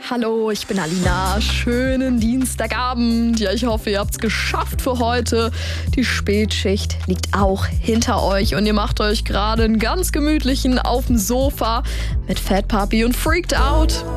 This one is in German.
Hallo, ich bin Alina. Schönen Dienstagabend. Ja, ich hoffe, ihr habt's geschafft für heute. Die Spätschicht liegt auch hinter euch und ihr macht euch gerade einen ganz gemütlichen auf dem Sofa mit Fat Puppy und Freaked Out.